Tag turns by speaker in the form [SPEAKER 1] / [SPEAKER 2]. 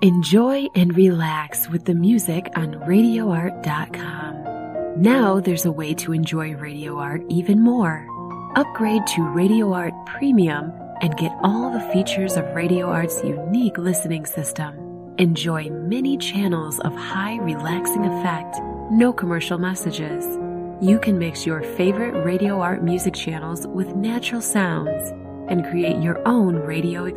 [SPEAKER 1] Enjoy and relax with the music on RadioArt.com. Now there's a way to enjoy Radio Art even more. Upgrade to Radio Art Premium and get all the features of Radio Art's unique listening system. Enjoy many channels of high relaxing effect, no commercial messages. You can mix your favorite Radio Art music channels with natural sounds and create your own radio